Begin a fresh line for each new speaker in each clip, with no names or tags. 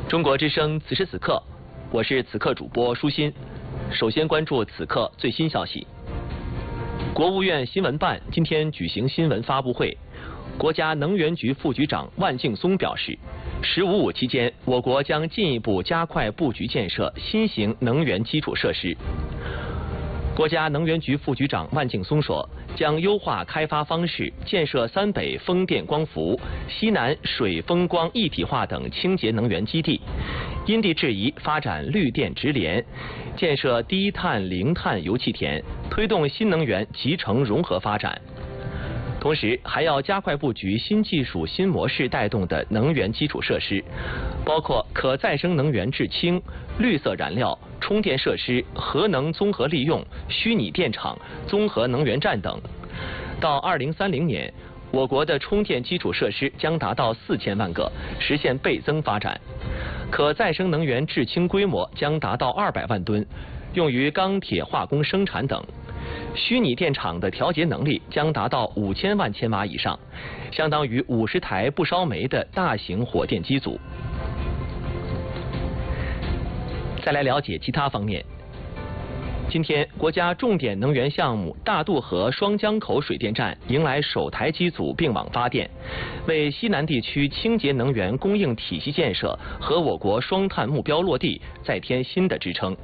中国之声此时此刻，我是此刻主播舒心。首先关注此刻最新消息。国务院新闻办今天举行新闻发布会，国家能源局副局长万敬松表示，“15+5”期间，我国将进一步加快布局建设新型能源基础设施。国家能源局副局长万敬松说，将优化开发方式，建设三北风电光伏、西南水风光一体化等清洁能源基地，因地制宜发展绿电直联，建设低碳零碳油气田，推动新能源集成融合发展。同时，还要加快布局新技术新模式带动的能源基础设施，包括可再生能源制氢、绿色燃料、充电设施、核能综合利用、虚拟电厂、综合能源站等。到2030年，我国的充电基础设施将达到4000万个，实现倍增发展。可再生能源制氢规模将达到200万吨，用于钢铁化工生产等。虚拟电厂的调节能力将达到5000万千瓦以上，相当于50台不烧煤的大型火电机组。再来了解其他方面。今天，国家重点能源项目大渡河双江口水电站迎来首台机组并网发电，为西南地区清洁能源供应体系建设和我国双碳目标落地再添新的支撑。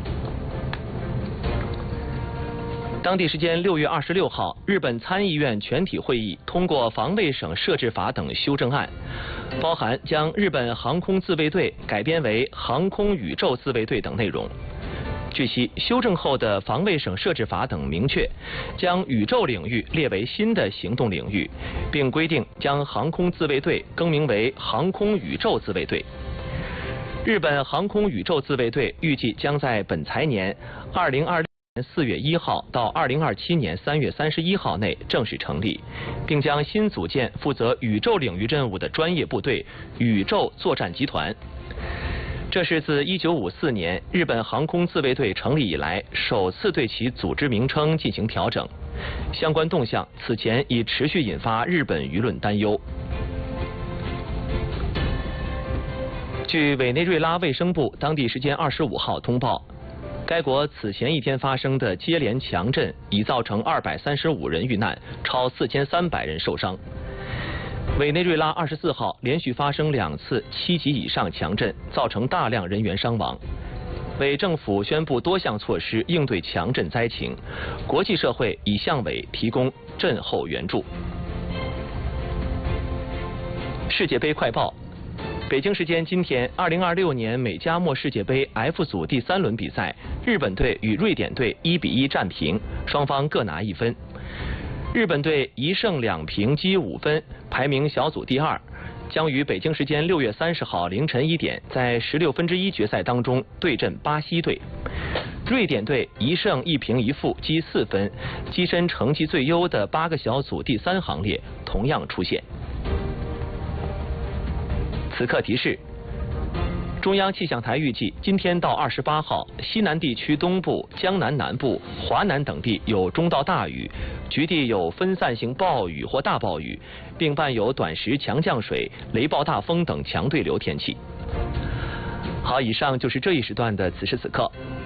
当地时间6月26号，日本参议院全体会议通过防卫省设置法等修正案，包含将日本航空自卫队改编为航空宇宙自卫队等内容。据悉，修正后的防卫省设置法等明确，将宇宙领域列为新的行动领域，并规定将航空自卫队更名为航空宇宙自卫队。日本航空宇宙自卫队预计将在本财年2026年4月1号到2027年3月31号内正式成立，并将新组建负责宇宙领域任务的专业部队——宇宙作战集团。这是自1954年日本航空自卫队成立以来首次对其组织名称进行调整，相关动向此前已持续引发日本舆论担忧。据委内瑞拉卫生部当地时间25号通报，该国此前一天发生的接连强震已造成235人遇难，超4300人受伤。委内瑞拉24号连续发生2次7级以上强震，造成大量人员伤亡。委政府宣布多项措施应对强震灾情，国际社会已向委提供震后援助。世界杯快报。北京时间今天，2026年美加墨世界杯 F 组第3轮比赛，日本队与瑞典队1-1战平，双方各拿1分。日本队1胜2平积5分，排名小组第2，将于北京时间6月30号凌晨1点在16分之1决赛当中对阵巴西队。瑞典队1胜1平1负积4分，跻身成绩最优的8个小组第3行列，同样出现。此刻提示：中央气象台预计，今天到28号，西南地区东部、江南南部、华南等地有中到大雨，局地有分散性暴雨或大暴雨，并伴有短时强降水、雷暴大风等强对流天气。好，以上就是这一时段的此时此刻，